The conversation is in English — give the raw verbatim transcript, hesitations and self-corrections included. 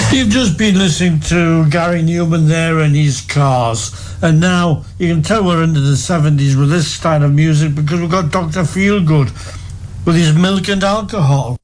You've just been listening to Gary Newman there and his Cars, and now you can tell we're into the seventies with this style of music because we've got Doctor Feelgood with his Milk and Alcohol.